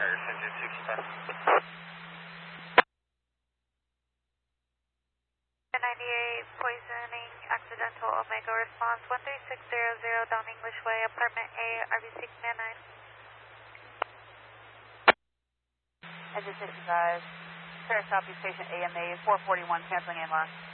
98 poisoning accidental Omega response 13600 down English Way, apartment A, RBC Command 9. Engine 65, Paris copy, patient AMA 441, canceling AMR.